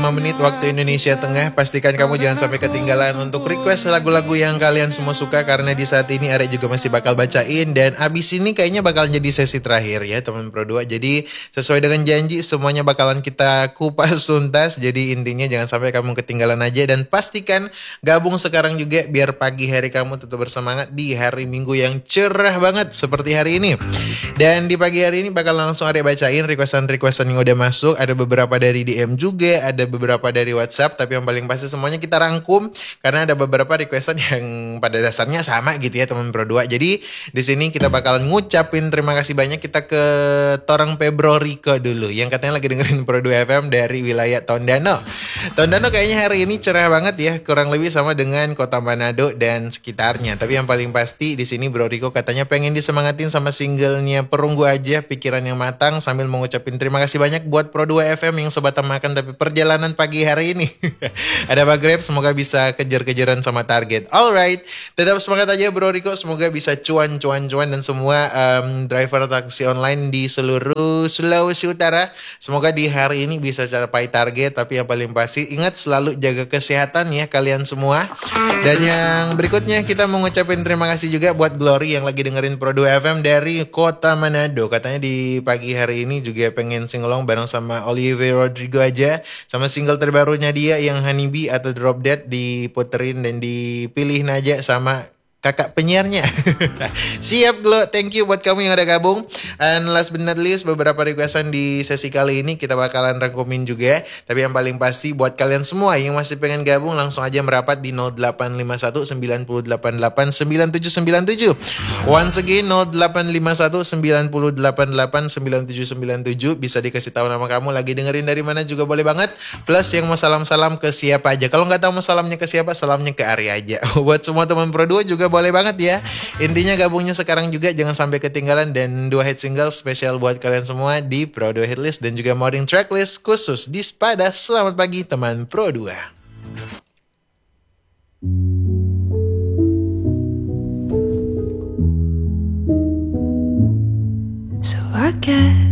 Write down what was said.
menit waktu Indonesia Tengah. Pastikan kamu jangan sampai ketinggalan untuk request lagu-lagu yang kalian semua suka, karena di saat ini Arek juga masih bakal bacain. Dan abis ini kayaknya bakal jadi sesi terakhir ya teman Pro 2. Jadi sesuai dengan janji semuanya bakalan kita kupas tuntas. Jadi intinya jangan sampai kamu ketinggalan aja. Dan pastikan gabung sekarang juga biar pagi hari kamu tetap bersemangat di hari Minggu yang cerah banget seperti hari ini. Dan di pagi hari ini bakal langsung Arek bacain requestan yang udah masuk. Ada beberapa dari DM juga, ada beberapa dari WhatsApp, tapi yang paling pasti semuanya kita rangkum karena ada beberapa requestan yang pada dasarnya sama gitu ya teman Pro 2. Jadi di sini kita bakal ngucapin terima kasih banyak. Kita ke Torang Februariko dulu yang katanya lagi dengerin Pro 2 FM dari wilayah Tondano. Tondano kayaknya hari ini cerah banget ya, kurang lebih sama dengan Kota Manado dan sekitarnya. Tapi yang paling pasti di sini Bro Riko katanya pengen disemangatin sama singlenya Perunggu Aja, Pikiran Yang Matang, sambil mengucapin terima kasih banyak buat Pro 2 FM yang sobat makan tapi perjalanan pagi hari ini. Ada Pak Grab, semoga bisa kejar-kejaran sama target. Alright, tetap semangat aja Bro Riko, semoga bisa cuan dan semua driver taksi online di seluruh Sulawesi Utara. Semoga di hari ini bisa capai target, tapi yang paling pasti ingat selalu jaga kesehatan ya kalian semua. Dan yang berikutnya kita mau ngucapin terima kasih juga buat Glory yang lagi dengerin Pro 2 FM dari Kota Manado. Katanya di pagi hari ini juga pengen singelong bareng sama Oliver Rodrigo aja, sama single terbarunya dia yang Honeybee atau Drop Dead diputerin dan dipilih aja sama kakak penyiarnya. Siap Glo, thank you buat kamu yang udah gabung. And last but not least, beberapa requestan di sesi kali ini kita bakalan rangkumin juga. Tapi yang paling pasti buat kalian semua yang masih pengen gabung, langsung aja merapat di 0851 988 9797. Once again 0851 988 9797. Bisa dikasih tahu nama kamu, lagi dengerin dari mana juga boleh banget. Plus yang mau salam-salam ke siapa aja. Kalau nggak tahu mau salamnya ke siapa, salamnya ke Arya aja. Buat semua teman Pro 2 juga boleh banget ya. Intinya gabungnya sekarang juga, jangan sampai ketinggalan. Dan 2 hit single spesial buat kalian semua di Pro 2 Hitlist dan juga modding tracklist khusus di Spada. Selamat pagi teman Pro 2.